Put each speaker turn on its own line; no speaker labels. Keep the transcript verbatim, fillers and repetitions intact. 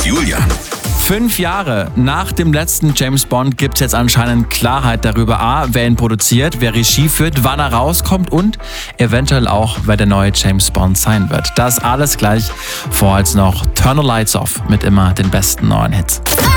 Julian.
Fünf Jahre nach dem letzten James Bond gibt es jetzt anscheinend Klarheit darüber, a, wer ihn produziert, wer Regie führt, wann er rauskommt und eventuell auch, wer der neue James Bond sein wird. Das alles gleich, vorher als noch Turn the Lights Off mit immer den besten neuen Hits.